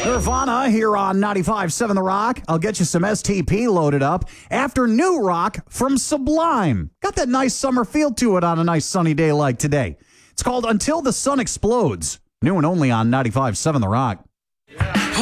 Nirvana here on 95.7 The Rock. I'll get you some STP loaded up after New Rock from Sublime. Got that nice summer feel to it on a nice sunny day like today. It's called Until the Sun Explodes. New and only on 95.7 The Rock.